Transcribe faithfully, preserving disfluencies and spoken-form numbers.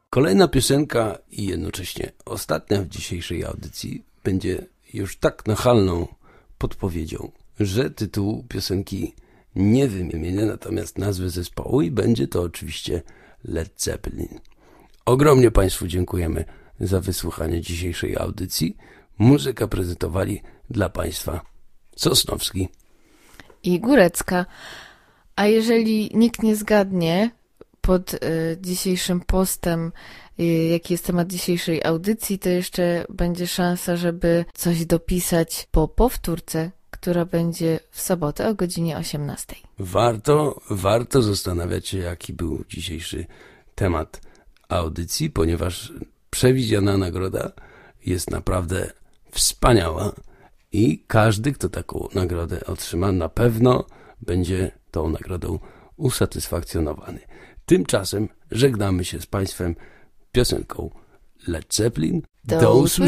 Kolejna piosenka i jednocześnie ostatnia w dzisiejszej audycji będzie już tak nachalną podpowiedzią, że tytułu piosenki nie wymienię, natomiast nazwę zespołu i będzie to oczywiście Led Zeppelin. Ogromnie Państwu dziękujemy za wysłuchanie dzisiejszej audycji. Muzykę prezentowali dla Państwa Sosnowski i Górecka. A jeżeli nikt nie zgadnie pod y, dzisiejszym postem, y, jaki jest temat dzisiejszej audycji, to jeszcze będzie szansa, żeby coś dopisać po powtórce, która będzie w sobotę o godzinie osiemnastej. Warto, warto zastanawiać się, jaki był dzisiejszy temat audycji, ponieważ przewidziana nagroda jest naprawdę wspaniała i każdy, kto taką nagrodę otrzyma, na pewno będzie tą nagrodą usatysfakcjonowany. Tymczasem żegnamy się z Państwem piosenką Led Zeppelin. Do, Do usłyszenia.